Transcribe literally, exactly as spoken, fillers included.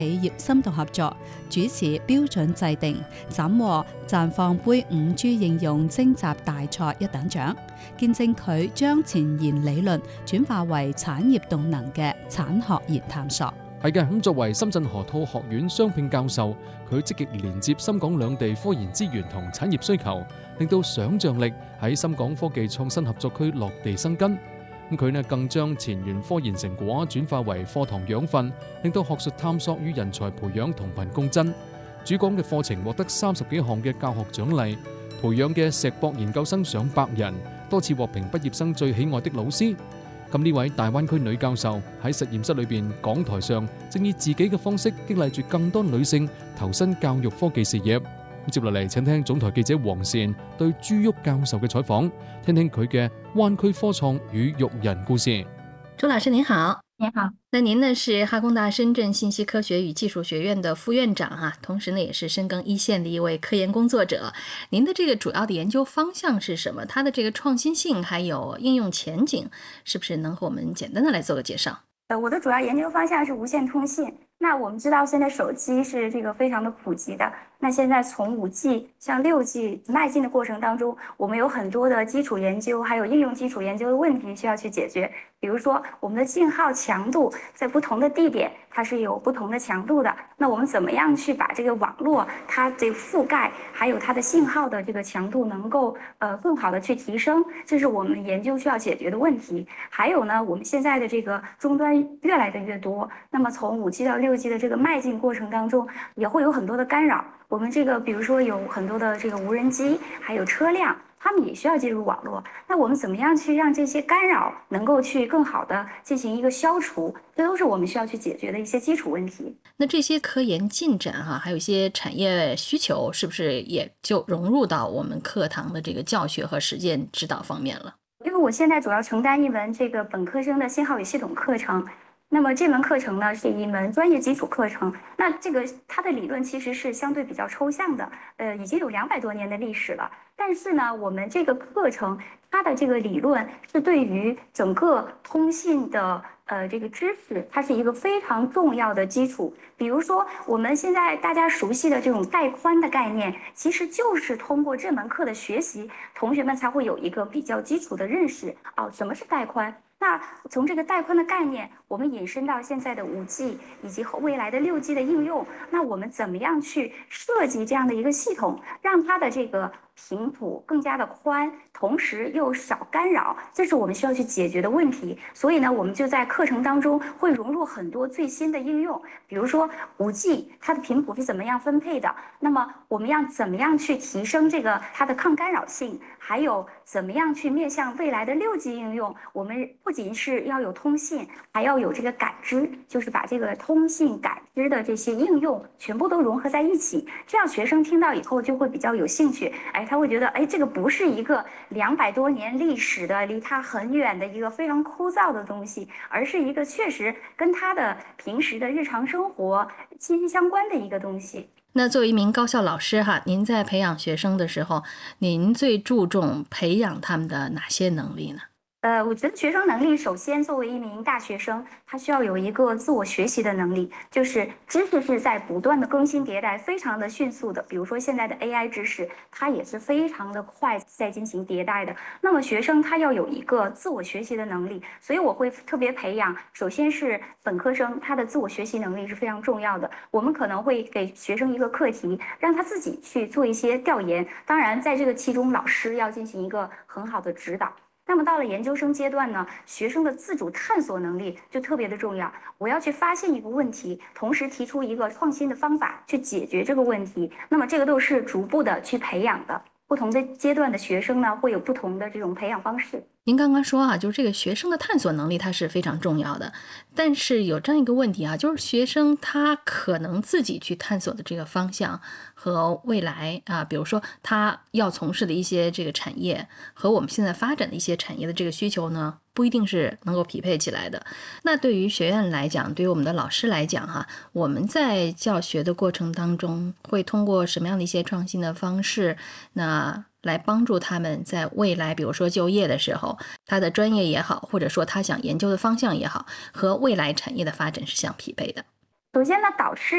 企業深度合作，主持標準制定，斬獲綻放杯五 G 應用徵集大賽一等獎，見證佢將前沿理論轉化為產業動能嘅產學研探索。 係嘅，咁作為深圳河套學院雙聘教授，佢積極連接深港兩地科研資源同產業需求，令到想像力喺深港科技創新合作區落地生根。咁佢呢更將前沿科研成果轉化為課堂養分，令到學術探索與人才培養同頻共振。主講嘅課程獲得三十幾項嘅教學獎勵，培養嘅碩博研究生上百人，多次獲評畢業生最喜愛的老師。咁呢位大灣區女教授喺實驗室裏邊講台上，正以自己嘅方式激勵住更多女性投身教育科技事業。接落嚟，請聽總台記者黃善對朱旭教授嘅採訪，聽聽佢嘅灣區科創與育人故事。 朱老師您好。 您好。 那您呢是哈工大深圳信息科學與技術學院的副院長啊，同時呢也是深耕一線的一位科研工作者。您的這個主要的研究方向是什麼？它的這個創新性還有應用前景，是不是能和我們簡單的來做個介紹？ 呃，我的主要研究方向是無線通信。那我們知道現在手機是這個非常的普及的，那現在從五 G 向六 G 邁進的過程當中，我們有很多的基礎研究還有應用基礎研究的問題需要去解決。比如說我們的信號強度在不同的地點它是有不同的強度的，那我們怎麼樣去把這個網絡它的覆蓋還有它的信號的這個強度能夠呃更好的去提升，這是我們研究需要解決的問題。還有呢，我們現在的這個終端越來的越多，那麼從五 G 到六 G 的這個邁進過程當中也會有很多的干擾。我們這個比如說有很多的這個無人機還有車輛，他們也需要進入網絡，那我們怎麼樣去讓這些干擾能夠去更好的進行一個消除，這都是我們需要去解決的一些基礎問題。 那這些科研進展哈、啊，還有一些產業需求，是不是也就融入到我們課堂的這個教學和實踐指導方面了？ 因為我現在主要承擔一門這個本科生的信號與系統課程，那麼這門課程呢是一門專業基礎課程，那這個它的理論其實是相對比較抽象的，呃，已經有兩百多年的歷史了。但是呢，我們這個課程它的這個理論是對於整個通信的呃這個知識，它是一個非常重要的基礎。比如說我們現在大家熟悉的這種帶寬的概念，其實就是通過這門課的學習，同學們才會有一個比較基礎的認識。哦，什麼是帶寬？那從這個帶寬的概念，我們引申到現在的五 G 以及未來的六 G 的應用，那我們怎麼樣去設計這樣的一個系統，讓它的這個頻譜更加的寬，同時又少干擾，這是我們需要去解決的問題。所以呢，我們就在課程當中會融入很多最新的應用，比如說五 G 它的頻譜是怎麼樣分配的，那麼我們要怎麼樣去提升這個它的抗干擾性，還有怎麼樣去面向未來的六 G 應用，我們不僅是要有通信，還要有這個感知，就是把這個通信感知的這些應用全部都融合在一起，這樣學生聽到以後就會比較有興趣。哎，他會覺得，哎，這個不是一個兩百多年歷史的、離他很遠的一個非常枯燥的東西，而是一個確實跟他的平時的日常生活息息相關的一個東西。 那作為一名高校老師哈，您在培養學生的時候，您最注重培養他們的哪些能力呢？ 呃，我覺得學生能力首先作為一名大學生，他需要有一個自我學習的能力，就是知識是在不斷的更新迭代，非常的迅速的。比如說現在的 A I 知識，它也是非常的快在進行迭代的。那麼學生他要有一個自我學習的能力，所以我會特別培養，首先是本科生他的自我學習能力是非常重要的。我們可能會給學生一個課題，讓他自己去做一些調研，當然在這個其中老師要進行一個很好的指導。那麼到了研究生階段呢，學生的自主探索能力就特別的重要。我要去發現一個問題，同時提出一個創新的方法去解決這個問題。那麼這個都是逐步的去培養的。不同的階段的學生呢，會有不同的這種培養方式。 您剛剛說啊，就是這個學生的探索能力它是非常重要的，但是有這樣一個問題啊，就是學生他可能自己去探索的這個方向和未來啊，比如說他要從事的一些這個產業和我們現在發展的一些產業的這個需求呢，不一定是能夠匹配起來的。那對於學院來講，對於我們的老師來講哈，我們在教學的過程當中會通過什麼樣的一些創新的方式，那來幫助他們在未來比如說就業的時候，他的專業也好，或者說他想研究的方向也好，和未來產業的發展是相匹配的。 首先呢，導師